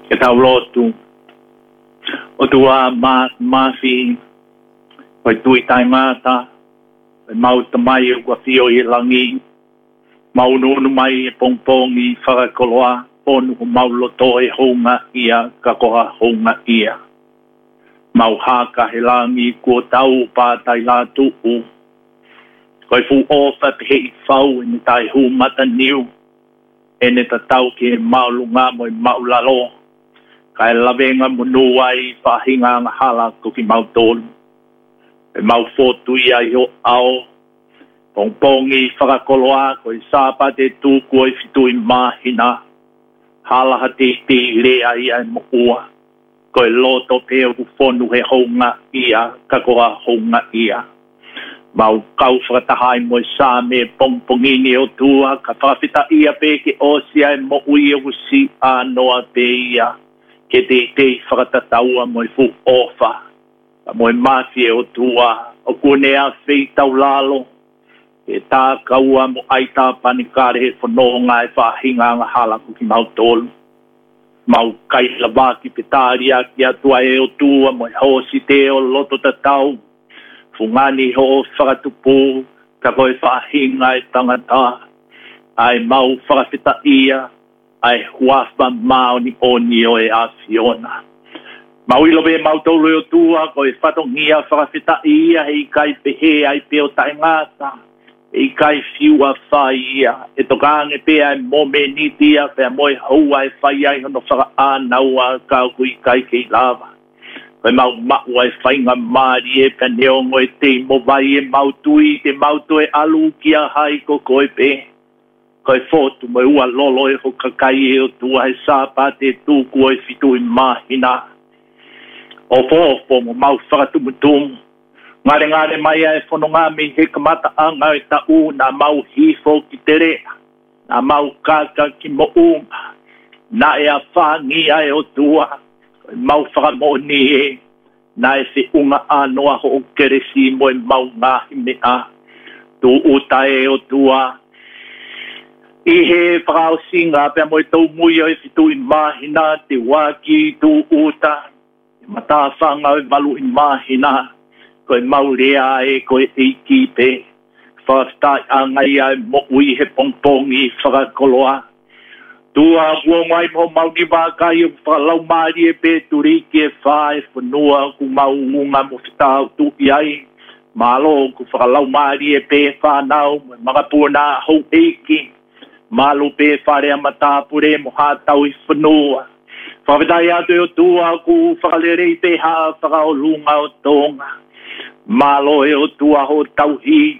ke tau lotu o tua mafi o tui taimata mau tamai o kua fio I langi mau nunu mai e pongpongi whakakoloa ponu o mau loto e honga ia kakoha honga ia mau haka he langi kua tau pātai la tuu koe fu ofa te hei whau e ni tai hu mata niu e ne ta tau ki e maulunga mo e maulalo ka e lavenga munua I whahinga nga hala ko ki mau tolu e mau fotu ia I ho ao pongpongi whakakoloa ko I sāpa te tūku e fitu I mahina hala ha te lea ia e moua ko e loto peo ku fonu he honga ia kakoa honga ia mau kau whakatahai mo I sā me pongpongini o tua ka whakawhita ia pe ke osia e mo ui o si anoa pe ia ke te whakatataua mo I fu ofa mo I mafie o tua o kunea wheitau lalo e tā kaua mo aita panikare he whanonga e whahinga nga hala kuki mau tolu mau kai lawaki petaria ki atua e o tua mo I hosi te o loto tatau fungani ho whakatupu ka koe whahinga e tangata ai mau whakawhita ia ai huafa mao ni oni o e a Fiona mau ilobe mau tolu o tua koe whatongia whakawhita ia hei kai pehe ai peo taingata hei kai fiua whai ia e tokange pea e mome nitia pea moe haua e whai ai hono whaka anaua kau kui kai kei lava koe mau maua e whainga maari e pea neongo e te mowai e mau tui te mau toe alu kia hai ko koe pe koe fotu mo ua lolo e ho kakai e o tua he sāpa te tūku e fitu I mahina o fōfo mo mau whakatumutumu ngare mai e whanonga me he kamata anga e ta u na mau hifo ki tere na mau kaka ki mo unga na e a whangi ai o tua mau whakamoni e na e se unga anoa ho o keresi mo e mau ngahi mea tu uta e o tua I he whakao singa pia mo e tau mui o e fitu I mahina te waki tu uta mata whanga e malu I mahina koe maurea e koe eiki pe whakastai angai ai mo ui he pongpongi whakakoloa tua buongai mo mauni wakai o whakalau maari e pe turiki e whae whanua ku maungunga mo whitau tu iai malo ku whakalau maari e pe whanau mo magapuna hou eiki malo pe wharea matapure mo hatau I whanua whawedai atu o tua ku whakalerei pe ha whakaolunga o tonga malo e o tua ho tauhi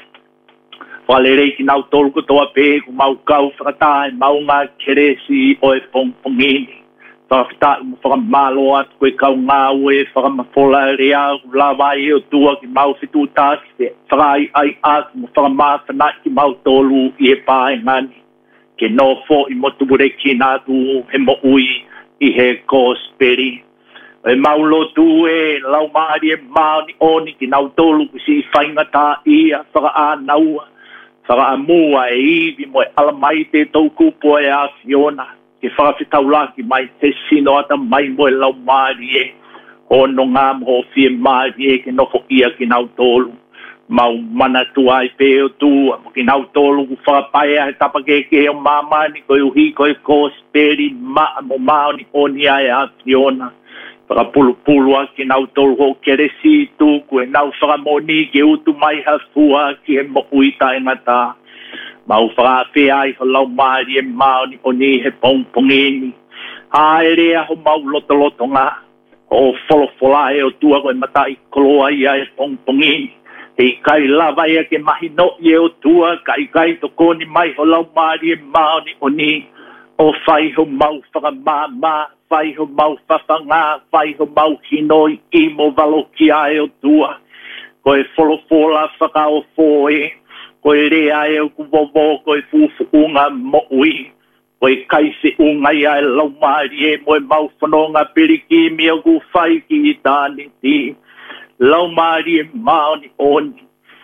whalerei ki nau tolu kotoa pe ku mau kau whakatai mau ngā keresi o e pongpongini whakawhitai mo whakamalo atu koe kau ngā ue whakamafola rea lawai e o tua ki mau whitu tāki te whakai ai atu mo whakamawhanai ki mau tolu I e pāe ngani ke no fo I motuure ki nātu he mo ui I he kōsperi e maulo tu e lau maari e maoni oni ki nau tolu si whainga tā ia whaka ānaua whaka amua e iwi mo e alamai te tau kupo e a Fiona ke whakawhitau laki mai te sino ata mai mo e lau maari e hono ngā mo fie maari e ke nofo ia ki nau tolu mau mana tu ai pe o tu mo ki nau tolu ku whakapaea he tapakeke o mamani koe uhi koe kōsperi ma mo maoni oni ai a Fiona Whakapulu ki nau tolu ho keresi tūku e nau whakamoni ke utu mai hafua ki he moui taingata. Mau whakawhea ai ho lau maari e maoni o ni he pongpongini. Haerea ho mau loto ngā. O wholofola e o tua koe matai koloa ia e pongpongini. Hei kai lava ia ke mahi no i o tua kai tokoni mai ho lau maari e maoni o ni. O whai ho mau whakamama. Whai ho mau whawhanga, whai ho mau hinoi I mo waloki ai o tua. Koe wholofola whaka o fōe, koe rea e o kuvovo, koe fufu unga mo ui. Koe kaise unga I ai lau maari e mo e mau whanonga periki mi o ku whai ki I tāni ti. Lau maari e maoni oni.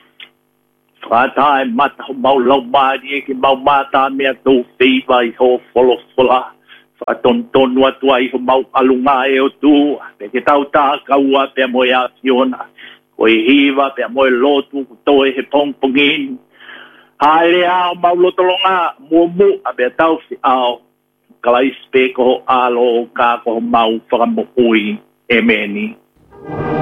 Whātai mata ho mau lau maari e ki mau mata mea tō whiwa I ho wholofola. Whaaton atua I ho mau alunga e o tu, pe ke tau tā kaua pe moe a fiona, ko I hiva pe moe lotu, toe he pongpongin, haere ao mau lotolonga, mu, a pe tau si ao, kalais pe ko alo ka ko mau whakamohui e meni.